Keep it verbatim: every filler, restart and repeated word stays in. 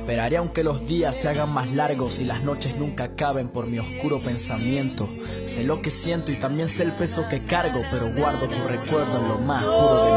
Esperaré aunque los días se hagan más largos y las noches nunca acaben por mi oscuro pensamiento. Sé lo que siento y también sé el peso que cargo, pero guardo tu recuerdo en lo más puro de mi